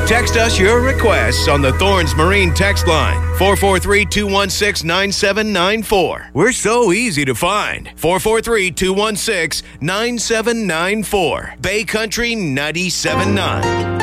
Text us your requests on the Thorns Marine text line, 443-216-9794. We're so easy to find. 443-216-9794. Bay Country 97.9.